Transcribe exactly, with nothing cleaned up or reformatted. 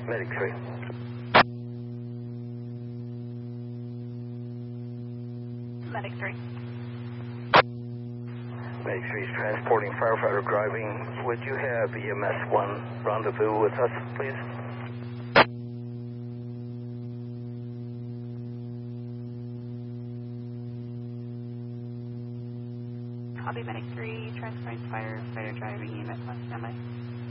Medic three. Medic three. Medic three is transporting firefighter driving. Would you have E M S one rendezvous with us, please? Copy Medic three, transporting firefighter driving, E M S one, standby.